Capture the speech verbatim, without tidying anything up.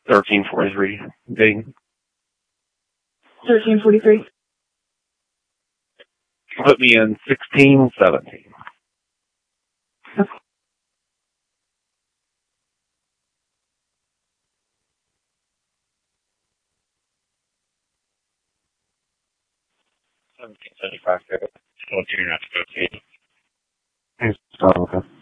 thirteen forty-three. Ding. thirteen forty-three. Put me in sixteen seventeen. Okay. seventeen seventy-five. Still junior, not to go to.